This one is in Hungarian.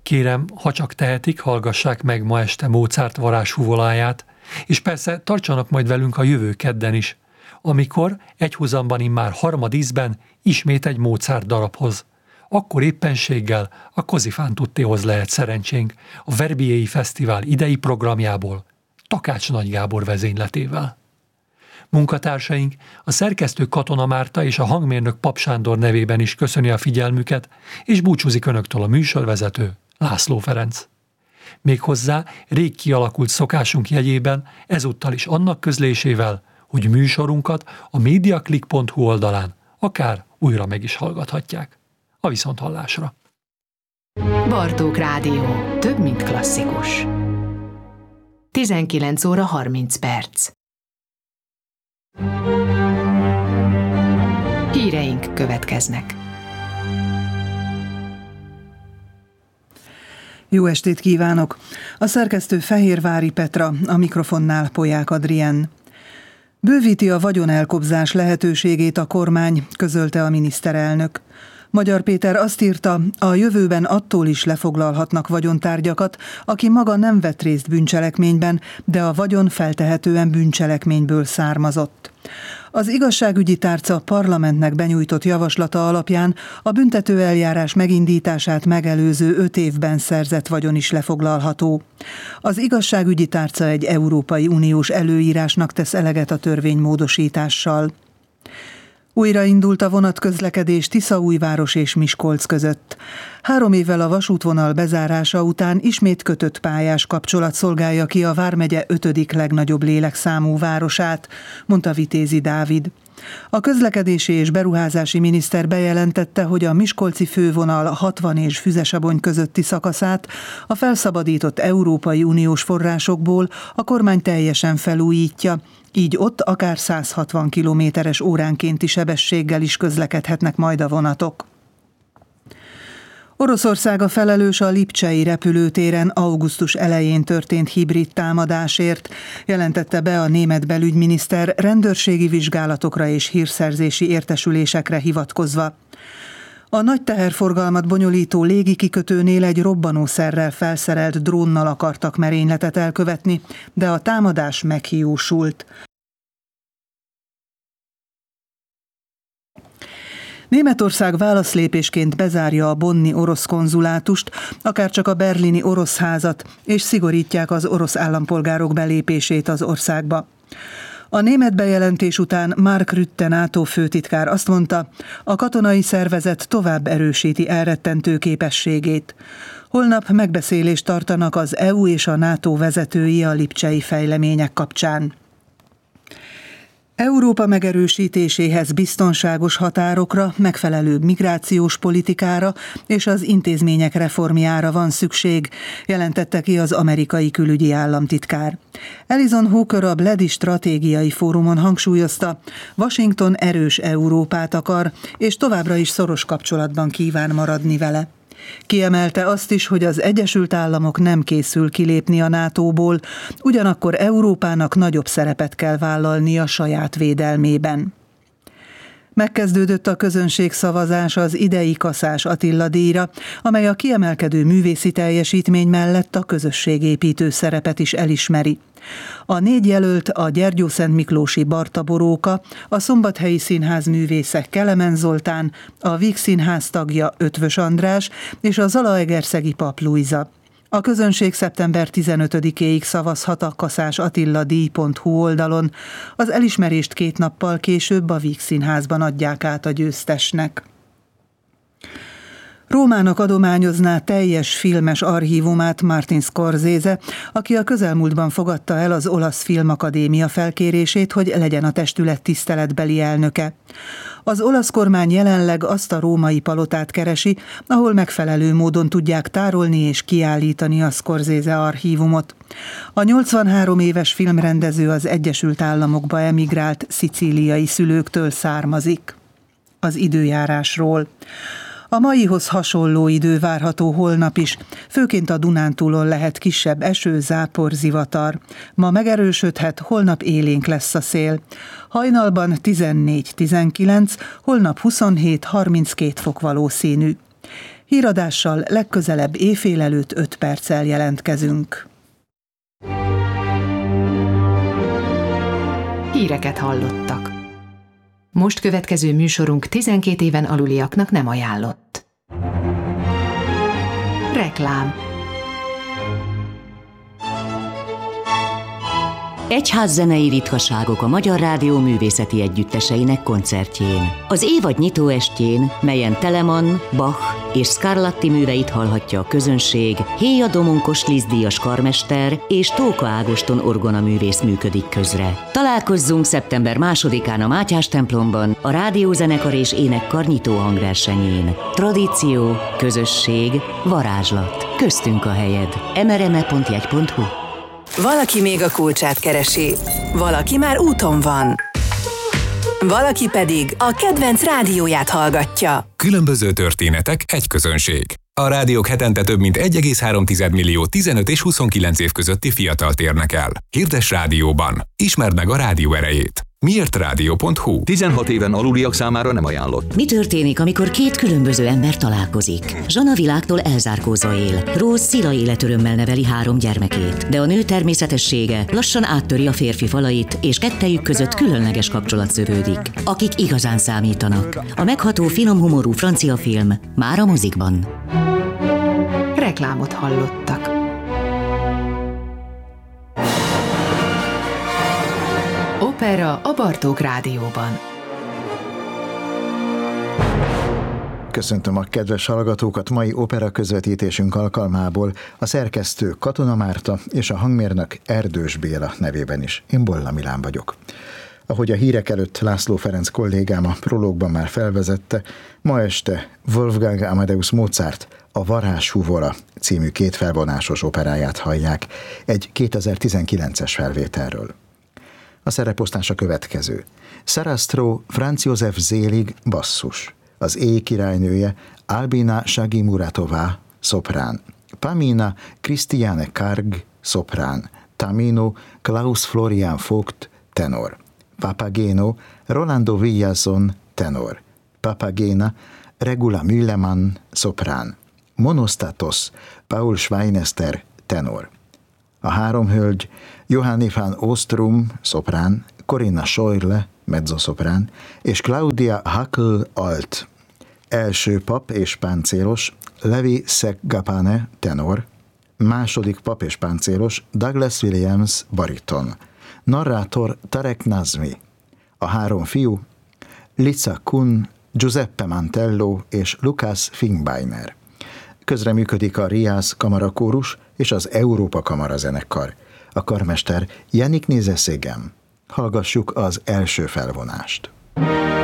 Kérem, ha csak tehetik, hallgassák meg ma este Mozart varázshuvoláját, és persze tartsanak majd velünk a jövő kedden is, amikor egyhuzamban immár harmadízben ismét egy Mozart darabhoz. Akkor éppenséggel a Così fan tuttihoz lehet szerencsénk a Verbiei Fesztivál idei programjából, Takács Nagy Gábor vezényletével. Munkatársaink, a szerkesztő Katona Márta és a hangmérnök Pap Sándor nevében is köszöni a figyelmüket, és búcsúzik önöktől a műsorvezető, László Ferenc. Méghozzá rég kialakult szokásunk jegyében ezúttal is annak közlésével, hogy műsorunkat a mediaclick.hu oldalán akár újra meg is hallgathatják. A viszonthallásra! Bartók Rádió. Több, mint klasszikus. 19 óra 30 perc. Híreink következnek. Jó estét kívánok! A szerkesztő Fehérvári Petra, a mikrofonnál Polyák Adrien. Bővíti a vagyonelkobzás lehetőségét a kormány, közölte a miniszterelnök. Magyar Péter azt írta, a jövőben attól is lefoglalhatnak vagyontárgyakat, aki maga nem vett részt bűncselekményben, de a vagyon feltehetően bűncselekményből származott. Az igazságügyi tárca parlamentnek benyújtott javaslata alapján a büntetőeljárás megindítását megelőző 5 évben szerzett vagyon is lefoglalható. Az igazságügyi tárca egy Európai Uniós előírásnak tesz eleget a törvénymódosítással. Újraindult a vonatközlekedés Tiszaújváros és Miskolc között. 3 évvel a vasútvonal bezárása után ismét kötött pályás kapcsolat szolgálja ki a Vármegye 5. legnagyobb lélekszámú városát, mondta Vitézi Dávid. A közlekedési és beruházási miniszter bejelentette, hogy a miskolci fővonal 60 és Füzesabony közötti szakaszát a felszabadított Európai Uniós forrásokból a kormány teljesen felújítja, így ott akár 160 km/h óránkénti sebességgel is közlekedhetnek majd a vonatok. Oroszország a felelős a lipcsei repülőtéren augusztus elején történt hibrid támadásért, jelentette be a német belügyminiszter rendőrségi vizsgálatokra és hírszerzési értesülésekre hivatkozva. A nagy teherforgalmat bonyolító légikikötőnél egy robbanószerrel felszerelt drónnal akartak merényletet elkövetni, de a támadás meghiúsult. Németország válaszlépésként bezárja a bonni orosz konzulátust, akárcsak a berlini orosz házat, és szigorítják az orosz állampolgárok belépését az országba. A német bejelentés után Mark Rutte NATO főtitkár azt mondta, a katonai szervezet tovább erősíti elrettentő képességét. Holnap megbeszélést tartanak az EU és a NATO vezetői a lipcsei fejlemények kapcsán. Európa megerősítéséhez biztonságos határokra, megfelelő migrációs politikára és az intézmények reformjára van szükség, jelentette ki az amerikai külügyi államtitkár. Alison Hooker a Bledi stratégiai fórumon hangsúlyozta, Washington erős Európát akar, és továbbra is szoros kapcsolatban kíván maradni vele. Kiemelte azt is, hogy az Egyesült Államok nem készül kilépni a NATO-ból, ugyanakkor Európának nagyobb szerepet kell vállalni a saját védelmében. Megkezdődött a közönségszavazás az idei Kaszás Attila díjra, amely a kiemelkedő művészi teljesítmény mellett a közösségépítő szerepet is elismeri. A 4 jelölt a Gyergyószentmiklósi Barta Boróka, a Szombathelyi Színház művésze Kelemen Zoltán, a Víg Színház tagja Ötvös András és a Zalaegerszegi Pap Lujza. A közönség szeptember 15-éig szavazhat a kaszásattila.hu oldalon. Az elismerést 2 nappal később a Víg Színházban adják át a győztesnek. Rómának adományozná teljes filmes archívumát Martin Scorsese, aki a közelmúltban fogadta el az Olasz Filmakadémia felkérését, hogy legyen a testület tiszteletbeli elnöke. Az olasz kormány jelenleg azt a római palotát keresi, ahol megfelelő módon tudják tárolni és kiállítani a Scorsese archívumot. A 83 éves filmrendező az Egyesült Államokba emigrált szicíliai szülőktől származik. Az időjárásról. A maihoz hasonló idő várható holnap is, főként a Dunántúlon lehet kisebb eső, zápor, zivatar. Ma megerősödhet, holnap élénk lesz a szél. Hajnalban 14-19, holnap 27-32 fok valószínű. Híradással legközelebb éjfél előtt 5 perccel jelentkezünk. Híreket hallottak. Most következő műsorunk 12 éven aluliaknak nem ajánlott. Reklám. Egyházzenei ritkaságok a Magyar Rádió művészeti együtteseinek koncertjén. Az évad nyitóestjén, melyen Telemann, Bach és Scarlatti műveit hallhatja a közönség, Héja Domonkos Liszt-díjas karmester és Tóka Ágoston orgonaművész működik közre. Találkozzunk szeptember 2-án a Mátyás templomban a Rádiózenekar és Énekkar nyitó hangversenyén. Tradíció, közösség, varázslat. Köztünk a helyed. mrme.jegy.hu. Valaki még a kulcsát keresi, valaki már úton van, valaki pedig a kedvenc rádióját hallgatja. Különböző történetek, egy közönség. A rádiók hetente több mint 1,3 millió 15 és 29 év közötti fiatalt érnek el. Hirdess rádióban. Ismerd meg a rádió erejét. miértrádió.hu. 16 éven aluliak számára nem ajánlott. Mi történik, amikor két különböző ember találkozik? Zsana világtól elzárkózva él. Rose szila életörömmel neveli 3 gyermekét. De a nő természetessége lassan áttöri a férfi falait, és kettejük között különleges kapcsolat szövődik. Akik igazán számítanak. A megható, finom humorú francia film már a mozikban. Reklámot hallottak. Opera a Bartók Rádióban. Köszöntöm a kedves hallgatókat mai opera közvetítésünk alkalmából, a szerkesztő Katona Márta és a hangmérnök Erdős Béla nevében is. Én Bolla Milán vagyok. Ahogy a hírek előtt László Ferenc kollégám a prológban már felvezette, ma este Wolfgang Amadeus Mozart a Varázshúvola című 2 felvonásos operáját hallják, egy 2019-es felvételről. A szereposztás a következő. Sarastro Franz József Zélig, basszus. Az éj királynője Albina Shagimuratová, szoprán. Pamina Christiane Karg, szoprán. Tamino Klaus Florian Vogt, tenor. Papageno Rolando Villazon, tenor. Papagena Regula Müllemann, szoprán. Monostatos Paul Schweinester, tenor. A 3 hölgy Johanni van Ostrom, szoprán, Corinna Scheurle, mezzoszoprán, és Claudia Hackl, alt. Első pap és páncélos Levi Seggapane, tenor. Második pap és páncélos Douglas Williams, bariton. Narrátor Tarek Nazmi. A 3 fiú Liza Kun, Giuseppe Mantello és Lukas Finkbeiner. Közreműködik a Riász Kamarakórus és az Európa Kamarazenekar. A karmester Yannick Nézeszégem. Hallgassuk az első felvonást.